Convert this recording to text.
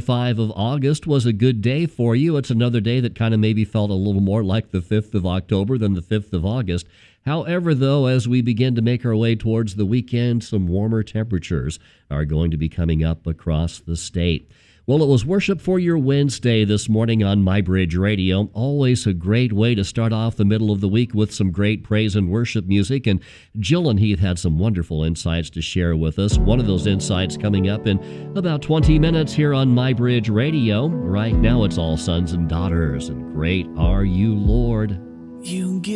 5 of August was a good day for you. It's another day that kind of maybe felt a little more like the 5th of October than the 5th of August. However, though, as we begin to make our way towards the weekend, some warmer temperatures are going to be coming up across the state. Well, it was Worship for Your Wednesday this morning on MyBridge Radio. Always a great way to start off the middle of the week with some great praise and worship music. And Jill and Heath had some wonderful insights to share with us. One of those insights coming up in about 20 minutes here on MyBridge Radio. Right now it's all sons and daughters. And great are you, Lord. You give